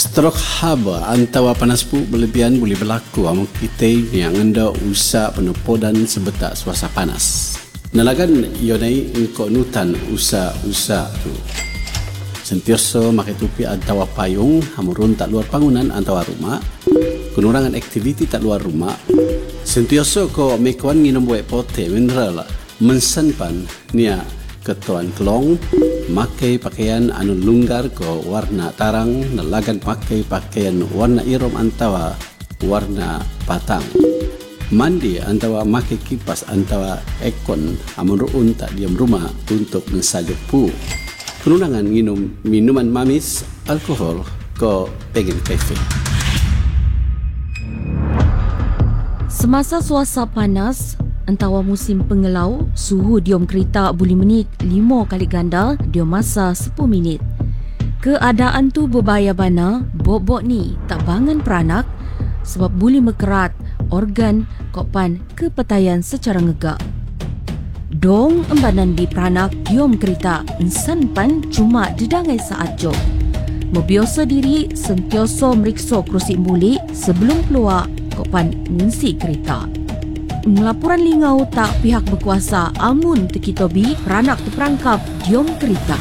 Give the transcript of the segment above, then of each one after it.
Stroke haba antawa panas pu berlebihan boleh berlaku amun kita yang anda usa penupodan sebetak suasa panas. Nalagan yonai engko nutan usa tu. Sentiasa makai tupi antawa payung hamurun tak luar bangunan antawa rumah. Kunurangan aktiviti tak luar rumah. Sentiasa ko mekawan nginum buat pote mineral mensanpan nia ketuan kelong makai pakaian anu lunggar ko warna tarang nalagan pakai pakaian warna irom antawa warna patang mandi antawa makai kipas antawa ekon amun ruun tak diam rumah untuk mensajuk pu penunangan minum minuman manis alkohol ko pengen kafe. Semasa suasa panas antawa musim pengelau, suhu diom kereta boleh menit 5 kali ganda diom masa 10 minit. Keadaan tu berbahaya bana, bok-bok ni tak bangan peranak sebab boleh mekerat organ kokpan kepetayan secara ngegak. Dong embanan di peranak diom kereta, insan pan cuma didangai saat jok. Membiasa diri sentiasa meriksa kerusi bulik sebelum keluar kokpan ngunsi kereta. Laporan lingau tak pihak berkuasa amun tekitobi peranak terperangkap diom kereta.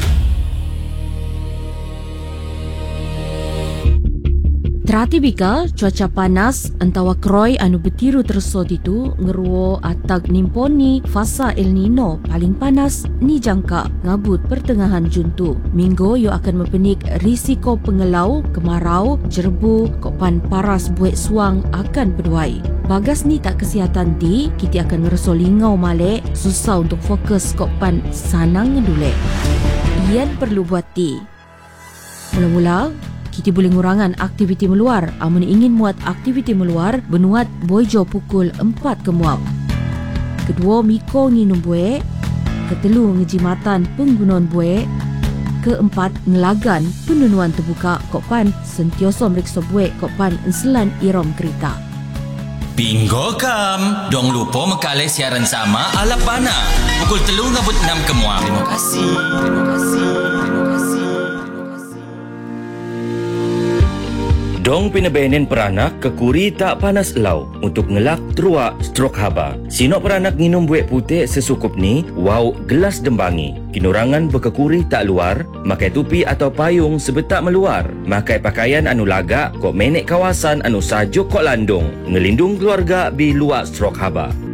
Terhati bika cuaca panas antawa keroi anu bertiru tersot itu ngeruo atag nimponi fasa El Nino paling panas ni jangka ngabut pertengahan Juntu. Minggu yo akan mempenik risiko pengelau, kemarau, jerbu, kopan paras buat suang akan berduai. Bagas ni tak kesihatan ti, kita akan ngerasa lingau malik, susah untuk fokus kopan sanang ngedulek. Ian perlu buat ti. Mula-mula, kita boleh ngurangan aktiviti meluar. Amun ingin muat aktiviti meluar, benuat boijo pukul 4 kemuap. Kedua, miko nginum buek. Ketelu, ngejimatan penggunaan buek. Keempat, ngelagan penunuan terbuka kopan sentiasa meriksa buek kopan enselan irom kereta. Bingo kam. Dong lupa mekalih siaran sama ala pana. Pukul 3.6 kemuang. Terima kasih. Dong pinabenen peranak kekuri tak panas elau untuk ngelak terua stroke haba. Sinok peranak minum buek putih sesukup ni, wow gelas dembangi. Kinurangan berkekuri tak luar, makai tupi atau payung sebetak meluar. Makai pakaian anu lagak, kok menek kawasan anu sajuk kok landung. Ngelindung keluarga bi luak stroke haba.